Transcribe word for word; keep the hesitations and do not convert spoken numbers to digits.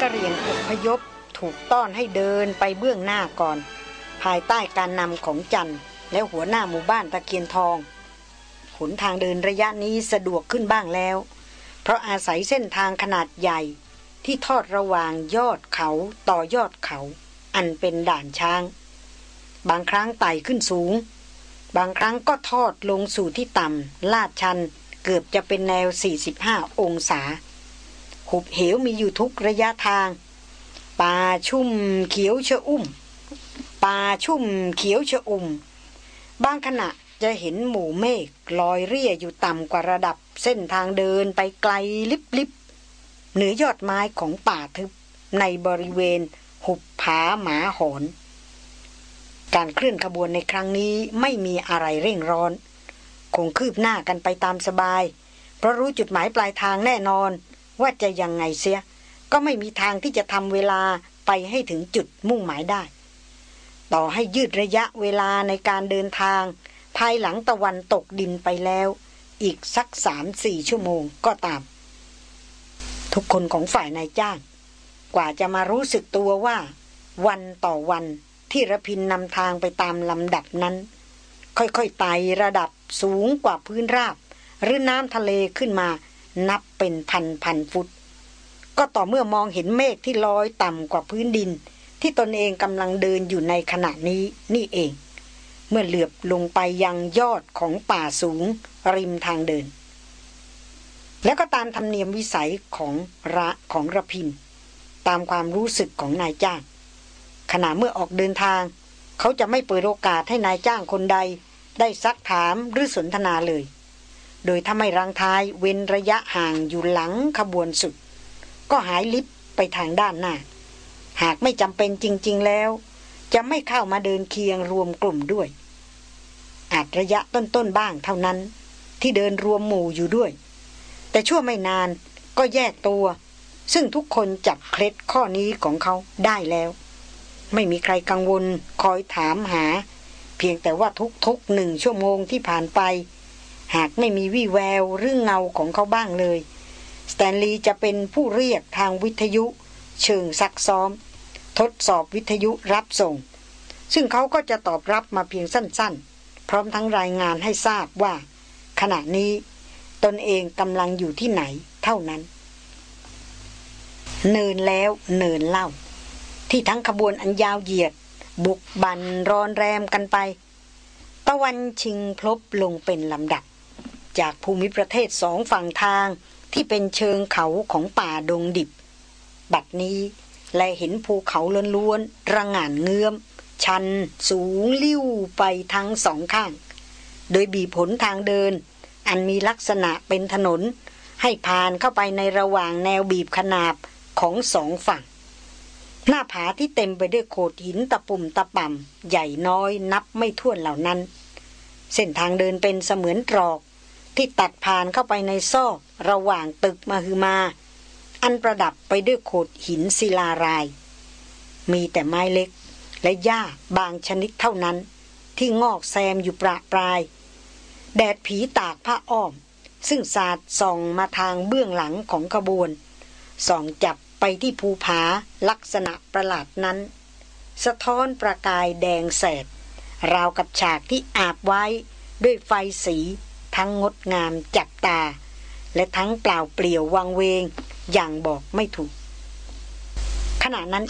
เหรี่ยงอพยพถูกต้อนให้เดินไปเบื้องหน้าก่อนภายใต้การนำของจันและหัวหน้าหมู่บ้านตะเคียนทองหนทางเดินระยะนี้สะดวกขึ้นบ้างแล้วเพราะอาศัยเส้นทางขนาดใหญ่ที่ทอดระหว่างยอดเขาต่อยอดเขาอันเป็นด่านช้างบางครั้งไต่ขึ้นสูงบางครั้งก็ทอดลงสู่ที่ต่ำลาดชันเกือบจะเป็นแนวสี่สิบห้าองศาหุบเหวมีอยู่ทุกระยะทางป่าชุ่มเขียวชอุ่มป่าชุ่มเขียวชอุ่มบางขณะจะเห็นหมู่เมฆลอยเรี่ยอยู่ต่ำกว่าระดับเส้นทางเดินไปไกลลิบๆเหนือยอดไม้ของป่าทึบในบริเวณหุบผาหมาหอนการเคลื่อนขบวนในครั้งนี้ไม่มีอะไรเร่งร้อนคงคืบหน้ากันไปตามสบายเพราะรู้จุดหมายปลายทางแน่นอนว่าจะยังไงเสียก็ไม่มีทางที่จะทำเวลาไปให้ถึงจุดมุ่งหมายได้ต่อให้ยืดระยะเวลาในการเดินทางภายหลังตะวันตกดินไปแล้วอีกสัก สามสี่ ชั่วโมงก็ตามทุกคนของฝ่ายนายจ้างกว่าจะมารู้สึกตัวว่าวันต่อวันที่ระพินนำทางไปตามลำดับนั้นค่อยๆไต่ระดับสูงกว่าพื้นราบหรือน้ำทะเลขึ้นมานับเป็นพันพันฟุตก็ต่อเมื่อมองเห็นเมฆที่ลอยต่ำกว่าพื้นดินที่ตนเองกำลังเดินอยู่ในขณะนี้นี่เองเมื่อเหลือบลงไปยังยอดของป่าสูงริมทางเดินแล้วก็ตามธรรมเนียมวิสัยของระของระพินตามความรู้สึกของนายจ้างขณะเมื่อออกเดินทางเขาจะไม่เปิดโอกาสให้นายจ้างคนใดได้ซักถามหรือสนทนาเลยโดยถ้าไม่รังท้ายเว้นระยะห่างอยู่หลังขบวนสุดก็หายลิบไปทางด้านหน้าหากไม่จำเป็นจริงๆแล้วจะไม่เข้ามาเดินเคียงรวมกลุ่มด้วยอาจระยะต้นๆบ้างเท่านั้นที่เดินรวมหมู่อยู่ด้วยแต่ชั่วไม่นานก็แยกตัวซึ่งทุกคนจับเคล็ดข้อนี้ของเขาได้แล้วไม่มีใครกังวลคอยถามหาเพียงแต่ว่าทุกๆหนึ่งชั่วโมงที่ผ่านไปหากไม่มีวี่แววหรือเงาของเขาบ้างเลยสแตนลีย์จะเป็นผู้เรียกทางวิทยุเชิงซักซ้อมทดสอบวิทยุรับส่งซึ่งเขาก็จะตอบรับมาเพียงสั้นๆพร้อมทั้งรายงานให้ทราบว่าขณะนี้ตนเองกำลังอยู่ที่ไหนเท่านั้นเนินแล้วเนินเล่าที่ทั้งขบวนอันยาวเหยียดบุกบันรอนแรมกันไปตะวันชิงพลบลงเป็นลำดับจากภูมิประเทศสองฝั่งทางที่เป็นเชิงเขาของป่าดงดิบบัดนี้และเห็นภูเขาล้วนๆระง่านเงื้อมชันสูงลิ่วไปทั้งสองข้างโดยบีบหนทางเดินอันมีลักษณะเป็นถนนให้ผ่านเข้าไปในระหว่างแนวบีบขนาบของสองฝั่งหน้าผาที่เต็มไปด้วยโขดหินตะปุ่มตะป่ำใหญ่น้อยนับไม่ถ้วนเหล่านั้นเส้นทางเดินเป็นเสมือนตรอกที่ตัดผ่านเข้าไปในซอกระหว่างตึกมหึมาอันประดับไปด้วยโขดหินศิลารายมีแต่ไม้เล็กและหญ้าบางชนิดเท่านั้นที่งอกแซมอยู่ประปรายแดดผีตากผ้าอ้อมซึ่งสาดส่องมาทางเบื้องหลังของขบวนส่องจับไปที่ภูผาลักษณะประหลาดนั้นสะท้อนประกายแดงแสดราวกับฉากที่อาบไว้ด้วยไฟสีทั้งงดงามจับตาและทั้งเปล่าเปลี่ยววังเวงอย่างบอกไม่ถูกขณะนั้น